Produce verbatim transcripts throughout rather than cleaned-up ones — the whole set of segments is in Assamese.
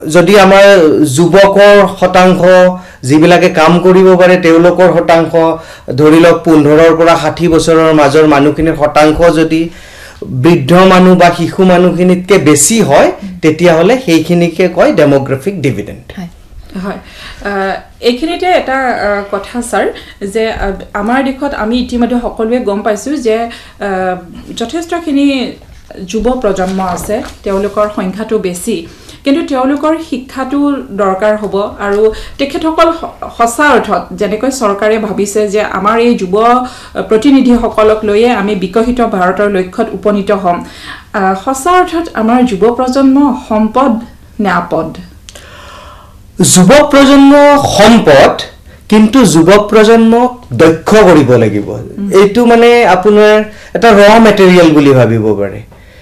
যদি আমাৰ যুৱকৰ শতাংশ যিবিলাকে কাম কৰিব পাৰে তেওঁলোকৰ শতাংশ ধৰি লওক পোন্ধৰৰ পৰা ষাঠি বছৰৰ মাজৰ মানুহখিনিৰ শতাংশ যদি বৃদ্ধ মানুহ বা শিশু মানুহখিনিতকে বেছি হয় তেতিয়া হলে সেইখিনিকে কয় ডেমোগ্ৰাফিক ডিভিডেণ্ড হয় এইখিনিতে এটা কথা স্যাৰ যে আমাৰ দেশত আমি ইতিমধ্যে সকলোৱে গম পাইছো যে যথেষ্টখিনি যুৱ প্ৰজন্ম আছে তেওঁলোকৰ সংখ্যাটো বেছি কিন্তু তেওঁলোকৰ শিক্ষাটো দৰকাৰ হ'ব আৰু তেখেতসকল সঁচা অৰ্থত যেনেকৈ চৰকাৰে ভাবিছে যে আমাৰ এই যুৱ প্ৰতিনিধিসকলক লৈয়ে আমি বিকশিত ভাৰতৰ লক্ষ্যত উপনীত হ'ম সঁচা অৰ্থত আমাৰ যুৱ প্ৰজন্ম সম্পদ নে আপদ যুৱ প্ৰজন্ম সম্পদ কিন্তু যুৱ প্ৰজন্মক দক্ষ কৰিব লাগিব এইটো মানে আপোনাৰ এটা ৰ মেটেৰিয়েল বুলি ভাবিব পাৰে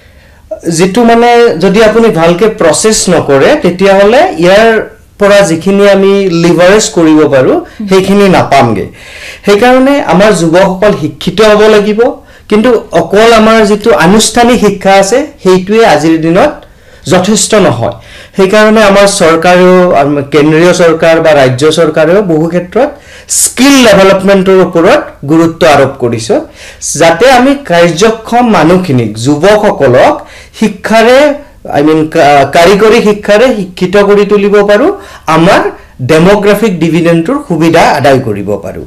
যেটো মানে যদি আপুনি ভালকে প্ৰসেস নকৰে তেতিয়া হলে ইয়াৰ পৰা যিখিনি আমি লিভাৰেজ কৰিব পাৰো সেইখিনি নাপামগে সেই কাৰণে আমাৰ যুৱকসকল শিক্ষিত হ'ব লাগিব কিন্তু অকল আমাৰ যেটো আনুষ্ঠানিক শিক্ষা আছে সেইটোৱে আজিৰ দিনত যথেষ্ট নহয় সেই কাৰণে আমাৰ চৰকাৰেও কেন্দ্ৰীয় চৰকাৰ বা ৰাজ্য চৰকাৰেও বহু ক্ষেত্ৰত স্কিল ডেভেলপমেন্টৰ ওপৰত গুৰুত্ব আৰোপ কৰিছে যাতে আমি কাৰ্যক্ষম মানুহখিনিক যুৱকসকলক শিক্ষাৰে আই মিন কাৰিকৰী শিক্ষাৰে শিক্ষিত কৰি তুলিব পাৰো আমাৰ ডেমোগ্ৰাফিক ডিভিডেন্টৰ সুবিধা আদায় কৰিব পাৰো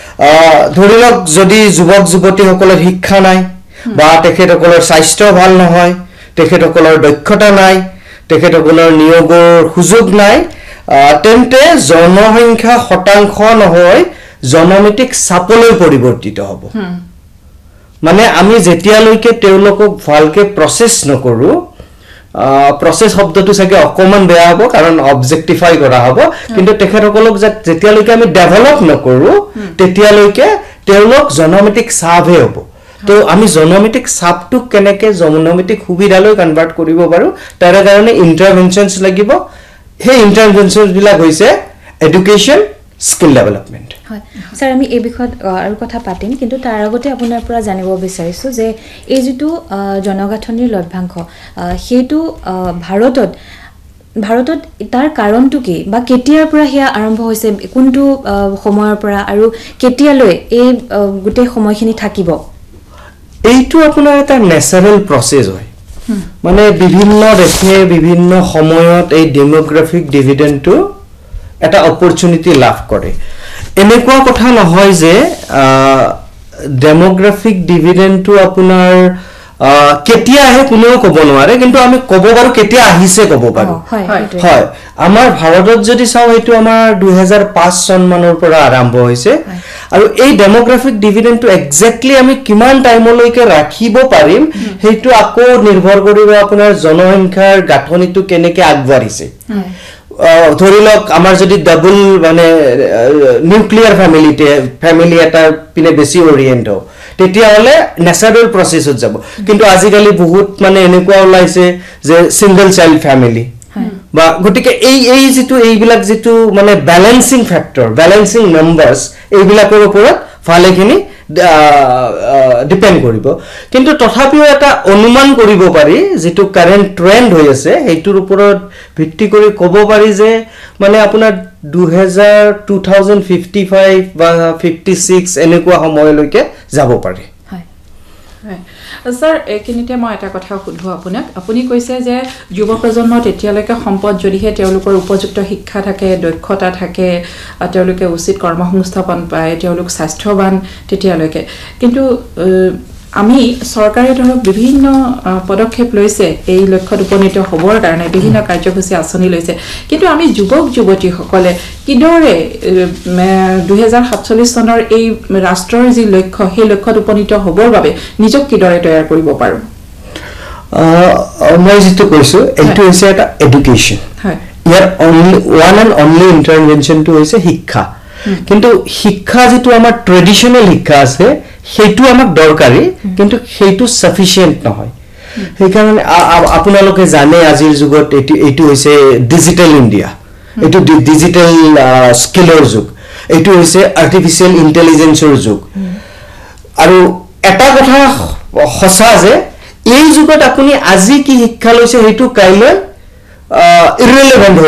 ধৰি লওক যদি যুৱক যুৱতীসকলৰ শিক্ষা নাই বা তেখেতসকলৰ স্বাস্থ্য ভাল নহয় তেখেতসকলৰ দক্ষতা নাই তেখেতসকলৰ নিয়োগৰ সুযোগ নাই তেন্তে জনসংখ্যা শতাংশ নহয় জনমিতিক চাপলৈ পৰিৱৰ্তিত হ'ব মানে আমি যেতিয়ালৈকে তেওঁলোকক ভালকে প্ৰসেস নকৰো প্ৰসেস শব্দটো চাগে অকমান বেয়া হ'ব কাৰণ অবজেক্টিফাই কৰা হ'ব কিন্তু তেখেতসকলক যেতিয়ালৈকে আমি ডেভেলপ নকৰো তেতিয়ালৈকে তেওঁলোক জনমিতিক চাপহে হ'ব তো আমি জনমিতিক চাপটো কেনেকে জনমিতিক সুবিধালৈ কনভাৰ্ট কৰিব পাৰো তাৰ কাৰণে ইন্টাৰভেনশনছ লাগিব হে ইন্টাৰভেনশনছ বিলাক হৈছে এডুকেশন স্কিল ডেভেলপমেন্ট হয় স্যার আমি এই বিষয়ত আৰু কথা পাতিম কিন্তু তাৰ আগতে আপোনাৰ পৰা জানিব বিচাৰিছো যে এই যেটো জনগাঁথনিৰ লভ্যাংশ হেতু ভাৰতত ভাৰতত তাৰ কাৰণটো কি বা কেতিয়াৰ পৰা হিয়া আৰম্ভ হৈছে কোনটো সময়ৰ পৰা আৰু কেতিয়ালৈ এই গুটে সময়খিনি থাকিব এইটো আপোনাৰ এটা ন্যাচাৰাল প্ৰসেস হয় মানে বিভিন্ন দেশে বিভিন্ন সময়ত এই ডেমোগ্ৰাফিক ডিভিডেন্টটো এটা অপৰচুনিটি লাভ কৰে এনেকুৱা কথা নহয় যে ডেমোগ্ৰাফিক ডিভিডেন্টটো আপোনাৰ কেতিয়া আহে কোনেও ক'ব নোৱাৰে কিন্তু আমি ক'ব পাৰো কেতিয়া আহিছে ক'ব পাৰো হয় আমাৰ ভাৰতত যদি চাও এইটো আমাৰ দুই হাজাৰ পাঁচ চন মানৰ পৰা আৰম্ভ হৈছে আৰু এই ডেমোগ্ৰাফিক ডিভিডেন্টটো এক্স্যাক্টলি আমি কিমান টাইমলৈকে ৰাখিব পাৰিম সেইটো আকৌ নিৰ্ভৰ কৰিব আপোনাৰ জনসংখ্যাৰ গাঁথনিটো কেনেকে আগবাঢ়িছে ধৰি লওক আমাৰ যদি ডাবল মানে নিউক্লিয়াৰ ফ্যামিলিতে ফ্যামিলি এটা পিনে বেছি ওৰিয়েন্ট হয় তেতিয়া হলে ন্যাচাৰাল প্ৰসেছত যাব কিন্তু আজিকালি বহুত মানে এনেকুৱা ওলাইছে যে সিঙ্গল চাইল্ড ফ্যামিলি বা গটিকে এই এই যেটো এইবিলাক যেটো মানে ব্যালেন্সিং ফ্যাক্টৰ ব্যালেন্সিং নাম্বাৰস এইবিলাকৰ ওপৰত ফালেখিনি ডিপেন্ড কৰিব কিন্তু তথাপিও এটা অনুমান কৰিব পাৰি যেটো কারেন্ট ট্ৰেন্ড হৈ আছে এইটোৰ ওপৰত ভিত্তি কৰি ক'ব পাৰি যে মানে আপোনাৰ দুই হাজাৰ পঞ্চাছ বা ছয়সত্তৰ এনেকুৱা সময়লৈকে যাব পাৰে হয় হয় স্যাৰ একিনিতে মই এটা কথা সুধো আপোনাক আপুনি কৈছে যে যুৱ প্ৰজন্মৰ তেতিয়ালৈকে সম্পদ যদিহে তেওঁলোকৰ উপযুক্ত শিক্ষা থাকে দক্ষতা থাকে তেওঁলোকে উচিত কৰ্মসংস্থাপন পায় তেওঁলোক স্বাস্থ্যৱান তেতিয়ালৈকে কিন্তু আমি চৰকাৰে ধৰক বিভিন্ন পদক্ষেপ লৈছে এই লক্ষ্যত উপনীত হ'বৰ কাৰণে বিভিন্ন কাৰ্যসূচী আঁচনি লৈছে কিন্তু আমি যুৱক যুৱতী সকলে কিদৰে দুই হাজাৰ সাতচল্লিছ চনৰ এই ৰাষ্ট্ৰৰ যি লক্ষ্য সেই লক্ষ্যত উপনীত হ'বৰ বাবে নিজক কিদৰে তৈয়াৰ কৰিব পাৰো মই যেটো কৈছো এইটো হৈছে এটা এডুকেশন হয় ইয়াৰ অনলি ওয়ান এন্ড অনলি ইন্টাৰভেনশনটো হৈছে শিক্ষা কিন্তু শিক্ষা যেটো আমাৰ ট্ৰেডিশনাল শিক্ষা আছে সেইটো আমাক দৰকাৰী কিন্তু সেইটো সাফিশিয়েন্ট নহয় সেই কাৰণে আপোনালোকে জানে আজিৰ যুগত এটো এটো হৈছে ডিজিটাল ইন্ডিয়া এটো ডিজিটাল স্কিলৰ যুগ এটো হৈছে আৰ্টিফিশিয়াল ইন্টেলিজেন্সৰ যুগ আৰু এটা কথা সঁচা যে এই যুগত আপুনি আজি কি শিক্ষা লৈছে সেইটো কাইলৈ ইৰেলেভেণ্ট